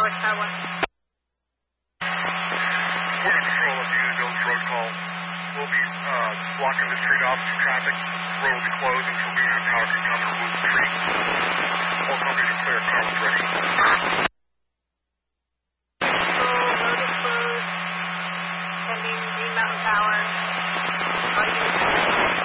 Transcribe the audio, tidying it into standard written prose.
Alex Tower 1. We're in control of unit Village Road call. We'll be blocking the street off from traffic. Road will be closed until Unit Tower can come and remove the tree. All companies are clear. Carlin's ready. Road is closed. Sending Green Mountain Tower.